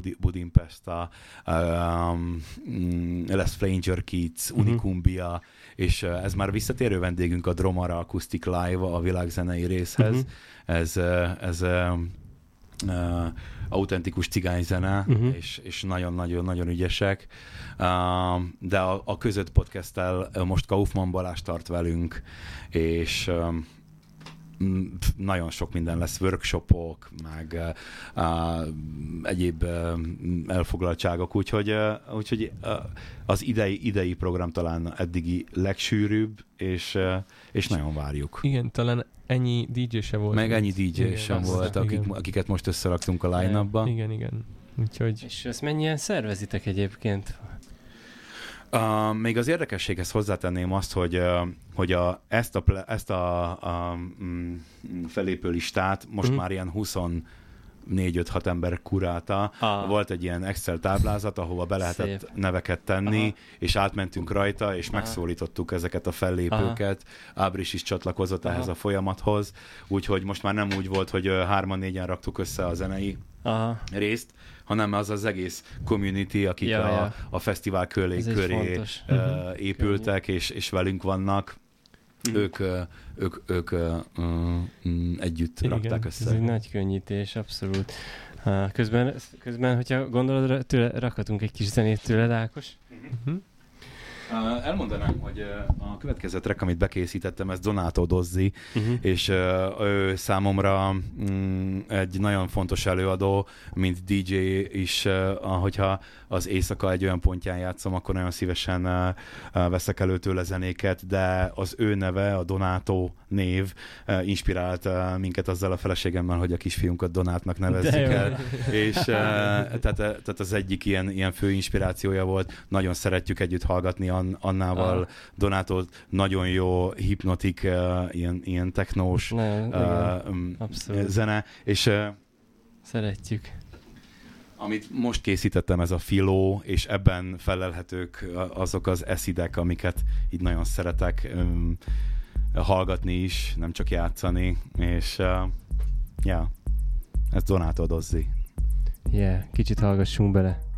Budimpesta, lesz Flanger Kids, Unicumbia, és ez már visszatérő vendégünk a Dromara Acoustic Live a világzenei részhez. Ez autentikus cigányzene, és nagyon-nagyon ügyesek. De a Között Podcast-tel most Kaufmann Balázs tart velünk, és nagyon sok minden lesz, workshopok, meg egyéb elfoglaltságok, úgyhogy az idei program talán eddigi legsűrűbb, és nagyon várjuk. Igen, talán ennyi DJ sem volt. Meg ennyi DJ sem volt, akiket most összeraktunk a line-upba. Igen. Úgyhogy... És ezt mennyien szervezitek egyébként? Még az érdekességhez hozzátenném azt, hogy ezt a felépő listát most már ilyen 24-5-6 ember kurálta. Volt egy ilyen Excel táblázat, ahova be lehetett neveket tenni, és átmentünk rajta, és megszólítottuk ezeket a fellépőket. Ábris is csatlakozott ehhez a folyamathoz, úgyhogy most már nem úgy volt, hogy 3-4-en raktuk össze a zenei részt, hanem az egész community, akik a fesztivál köré épültek, és velünk vannak, ők együtt rakták össze. Ez egy nagy könnyítés, abszolút. Közben, hogyha gondolod, rakhatunk egy kis zenét tőled, Ákos? Elmondanám, hogy a következő track, amit bekészítettem, ez Donato Dozzi, és ő számomra egy nagyon fontos előadó, mint DJ is, hogyha az éjszaka egy olyan pontján játszom, akkor nagyon szívesen veszek elő tőle zenéket, de az ő neve, a Donato név inspirált minket azzal a feleségemmel, hogy a kisfiunkat Donátnak nevezzük el, és tehát az egyik ilyen fő inspirációja volt. Nagyon szeretjük együtt hallgatni Annával Donátót, nagyon jó hipnotik, ilyen technós zene, és szeretjük. Amit most készítettem, ez a Filó, és ebben felelhetők azok az eszidek, amiket így nagyon szeretek hallgatni is, nem csak játszani, és ez Donato Dozzi. Kicsit hallgassunk bele.